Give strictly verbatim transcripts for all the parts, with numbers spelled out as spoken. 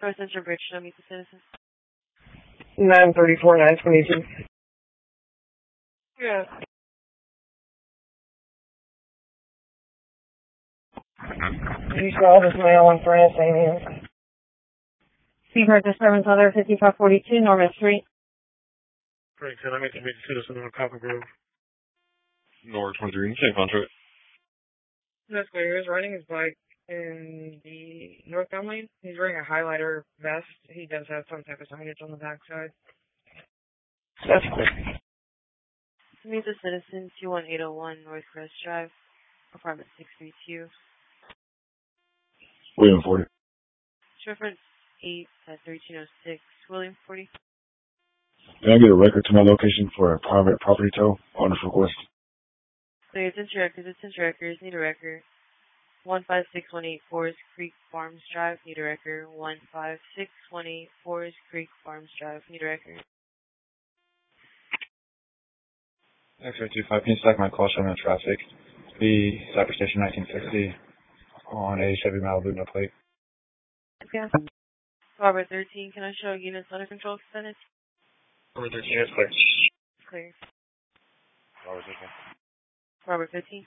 North Central Bridge, show me the citizen. nine thirty-four, nine twenty-two. Yeah. You saw this mail in France, Amy. Seabird disturbance other fifty-five forty-two, Norman Street. Frank, can I make to meet the citizen on Copper Grove? North twenty-three, same contract. That's clear. He was riding his bike in the northbound lane. He's wearing a highlighter vest. He does have some type of signage on the backside. That's clear. Meet the citizen, two one eight oh one Northwest Drive, apartment six three two. William forty. Reference eight at thirteen oh six, William forty. Can I get a record to my location for a private property tow? Owner's request. Clear, it's into records, it's into records, need a record. one five six one eight Forest Creek Farms Drive, need a record. one five six one eight Forest Creek Farms Drive, need a record. X-ray two five, can you stack my call showing on traffic? The Cypress Station nineteen sixty on a Chevy Malibu, no plate. Yeah. Robert thirteen, can I show units under control extended? Robert thirteen, it's clear. Clear. Robert thirteen. Robert fifteen.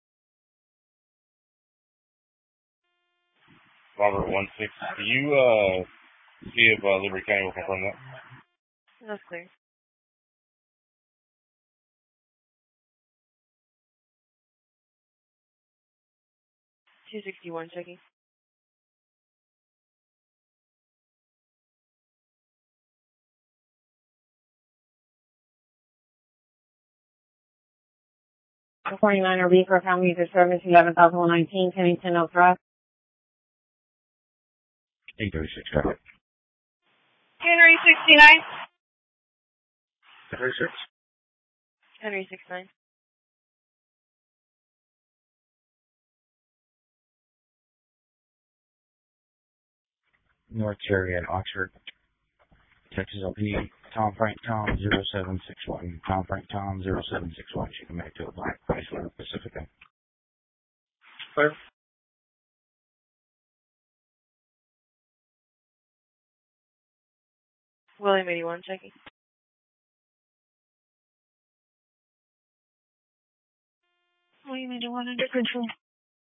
Robert one six. Do you uh see if uh, Liberty County will confirm that? That's clear. two sixty-one, checking. forty-nine R B for County User Service, eleven thousand one nineteen, Kennington Oak Drive. eight thirty-six, traffic. Henry sixty-nine. Henry six. Henry sixty-nine. North Cherry at Oxford, Texas L P, Tom Frank Tom zero seven six one, Tom Frank Tom zero seven six one, she can make to a Black Chrysler Pacifica. Clear. William eighty-one, checking. William eighty-one under control.